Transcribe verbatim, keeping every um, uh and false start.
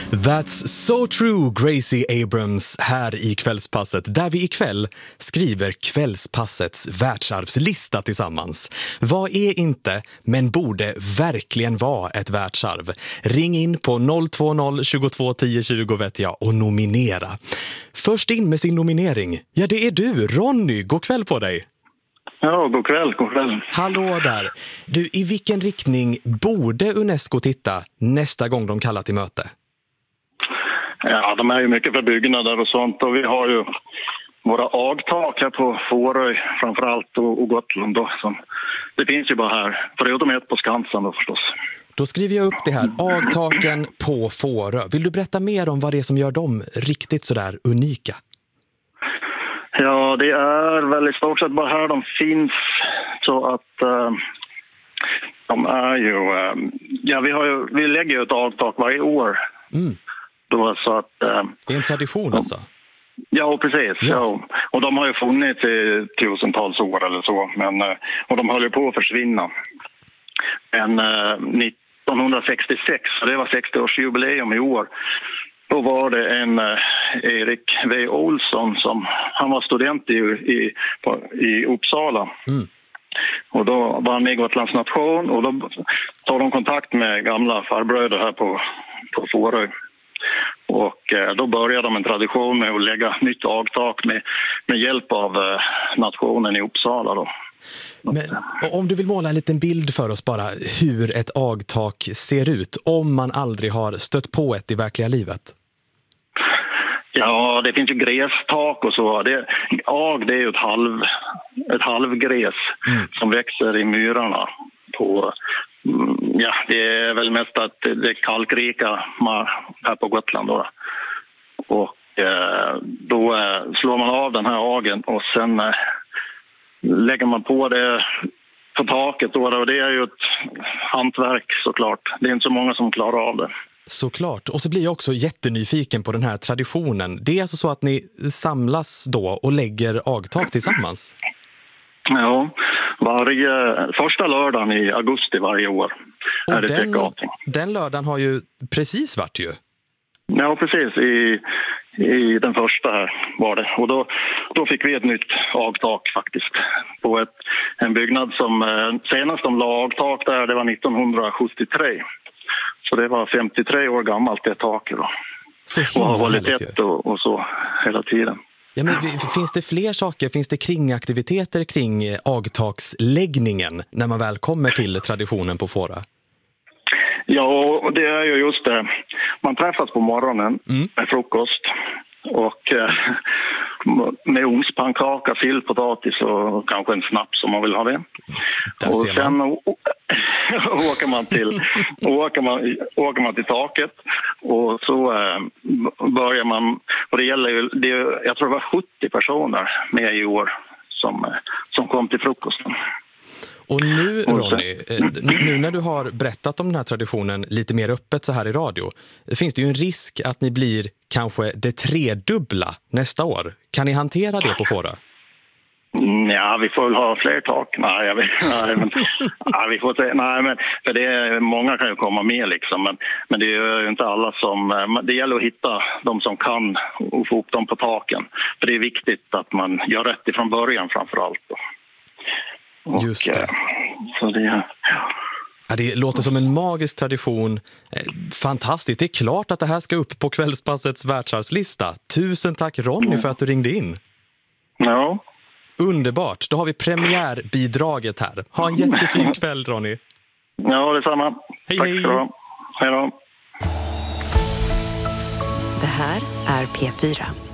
That's so true, Gracie Abrams här i Kvällspasset, där vi ikväll skriver Kvällspassets världsarvslista tillsammans. Vad är inte, men borde verkligen vara ett världsarv? Ring in på noll två noll tjugotvå tio tjugo vet jag och nominera. Först in med sin nominering, ja det är du, Ronny. God kväll på dig. Ja, god kväll, god kväll. Hallå där. Du, i vilken riktning borde UNESCO titta nästa gång de kallar till möte? Ja, de är ju mycket för byggnader och sånt, och vi har ju våra agtak här på Fårö framförallt och, och Gotland då. Så det finns ju bara här, förutom ett på Skansen då förstås. Då skriver jag upp det här, agtaken på Fårö. Vill du berätta mer om vad det är som gör dem riktigt sådär unika? Ja, det är väl i stort sett bara här de finns, så att uh, de är ju, uh, ja vi, har ju, vi lägger ju ett agtak varje år. Mm. Då, så att, uh, det är en tradition alltså? Ja, precis. Ja. Ja. Och de har ju funnits i tusentals år eller så, men, uh, och de höll ju på att försvinna. Men uh, nittonhundrasextiosex, det var sextioårsjubileum i år, då var det en eh, Erik W. Olsson som, han var student i, i, på, i Uppsala. Mm. Och då var han med i Gotlands nation, och då tog de kontakt med gamla farbröder här på, på Fårö. Och eh, då började de en tradition med att lägga nytt agtak med, med hjälp av eh, nationen i Uppsala då. Men om du vill måla en liten bild för oss bara hur ett agtak ser ut om man aldrig har stött på ett i verkliga livet. Ja, det finns ju grästak och så. Det, ag, det är ju ett, halv, ett halvgräs mm. som växer i myrarna. På, ja, det är väl mest att det är kalkrika här på Gotland då. Och eh, då eh, slår man av den här agen och sen eh, lägger man på det på taket då, och det är ju ett hantverk såklart. Det är inte så många som klarar av det. Såklart. Och så blir jag också jättenyfiken på den här traditionen. Det är alltså så att ni samlas då och lägger agtak tillsammans? Ja, varje, första lördagen i augusti varje år är det täckagning. Den lördagen har ju precis varit ju. Ja, precis. I, i den första här var det. Och då, då fick vi ett nytt agtak faktiskt. På ett, en byggnad som eh, senast de la agtak där, det var nittonhundrasjuttiotre. Så det var femtiotre år gammalt det taket då. Så och har hållit tätt och, och så hela tiden. Ja, men finns det fler saker, finns det kringaktiviteter kring agtaksläggningen när man väl kommer till traditionen på Fårö? Ja, och det är ju just det. Man träffas på morgonen mm. med frukost och eh, med ugnspannkaka, sill, potatis och kanske en snaps om man vill ha det. Där och sen man. åker man till åker man, åker man till taket, och så eh, börjar man, och det gäller ju, det, jag tror det var sjuttio personer med i år som, som kom till frukosten. Och nu, Ronny, nu när du har berättat om den här traditionen lite mer öppet så här i radio, finns det ju en risk att ni blir kanske det tredubbla nästa år. Kan ni hantera det på Fårö? Ja, vi får väl ha fler tak. Nej, jag vet, nej, men, nej, vi får se. Nej, men för det är, många kan ju komma med liksom, men, men det är ju inte alla som, det gäller att hitta de som kan och få upp dem på taken. För det är viktigt att man gör rätt ifrån början framförallt då. Och, just det. Så det, ja. Ja, det låter som en magisk tradition. Fantastiskt. Det är klart att det här ska upp på Kvällspassets världsarvslista. Tusen tack Ronny mm. för att du ringde in. Ja. Underbart. Då har vi premiärbidraget här. Ha en jättefin kväll, Ronny. Ja, detsamma. Hej, tack hej. ska du ha. Hej då. Det här är P fyra.